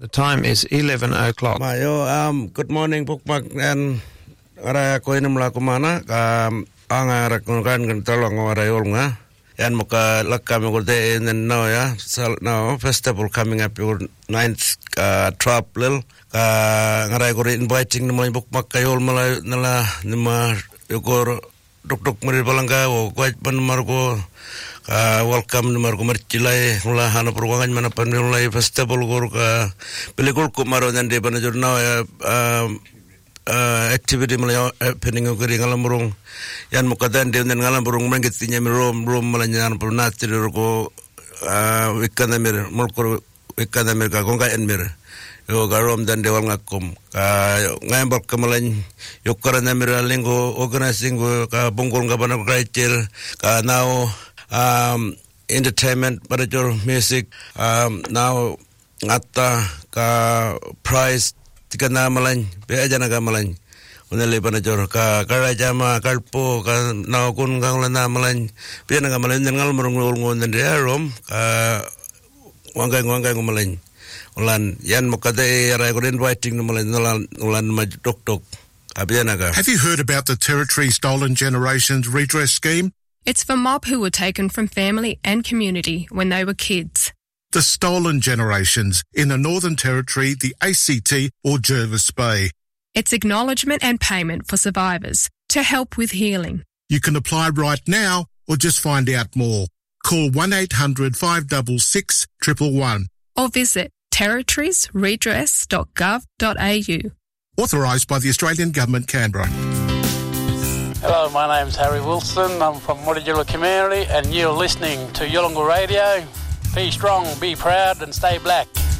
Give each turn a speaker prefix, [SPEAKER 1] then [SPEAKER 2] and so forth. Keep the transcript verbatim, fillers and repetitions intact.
[SPEAKER 1] The time is eleven o'clock.
[SPEAKER 2] Mayo, um, good morning, Bukmak, and Araya Koinamla Kumana, um, Anga Rakungan and Talong Arayolga, and Moka Lakam Day in the Noya, so now festival coming up your ninth uh, trap lil, uh, Aragori inviting the my Bukmak Kayol Mala Nala Nima Yokor Duk Duk Maribalanga or White Ban Margo. Uh, welcome to Marco Marchilai, Hula Hana Purwangan Manapanula Festival Gorka, Pelicul Kumaro and Debanajur now activity happening of Galamurung, Yan Mukadan, then Galamurung, Mangatin, Rome, Rome, Malayan, Pronati, Rogo, Wikanamir, Murko, Wikanamir, Gonga and Mir, Yogarom, then Dewangakum, Nambal Kamalan, Yokaranamira Lingo, organizing Bungon Gabana Graitil, now. Um, entertainment, manager, music, um, now, ngata, ka, prize, tika na malany, beaja na ka malany, unali manager, ka, karajama, kalpo, ka, naokun, ka, ula na malany, beaja na ka malany, ngal marung ngulngon, nandiya, rom, ka, wangay, wangay, ngumalany, ulan, yan mo kada, aray ko rin writing, numalany, ulan, ulan, madok-dok, abiya na ka.
[SPEAKER 3] Have you heard about the Territory Stolen Generations Redress Scheme?
[SPEAKER 4] It's for mob who were taken from family and community when they were kids.
[SPEAKER 3] The stolen generations in the Northern Territory, the A C T or Jervis Bay.
[SPEAKER 4] It's acknowledgement and payment for survivors to help with healing.
[SPEAKER 3] You can apply right now or just find out more. Call one eight hundred five six six, one one one.
[SPEAKER 4] Or visit territories redress dot gov dot a u.
[SPEAKER 3] Authorised by the Australian Government, Canberra.
[SPEAKER 5] Hello, my name's Harry Wilson. I'm from Mutijula community and you're listening to Yolngu Radio. Be strong, be proud and stay black.